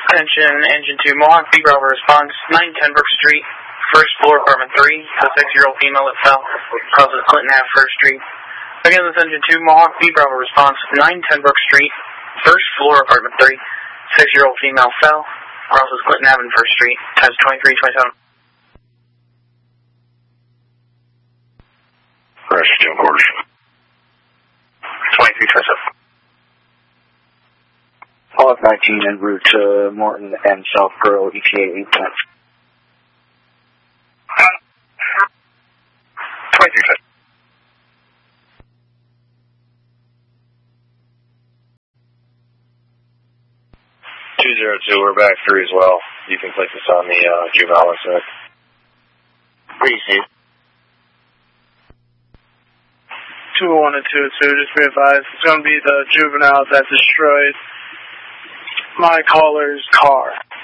Attention, Engine 2, Mohawk B Bravo response, 910 Brook Street, first floor, apartment 3. The 6-year-old female that fell crosses Clinton Ave, 1st Street. Again, this Engine 2, Mohawk B Bravo response, 910 Brook Street, first floor, apartment 3. 6-year-old female fell crosses Clinton Ave, 1st Street. Times 2327. Pressure 2 quarters. 2327. Hawk 19 en route to Morton and South Pearl, ETA 8 minutes. 2327. We're back 3 as well. You can place this on the juvenile incident. Receive. 201 and 202, just be advised, it's going to be the juvenile that destroyed my caller's car.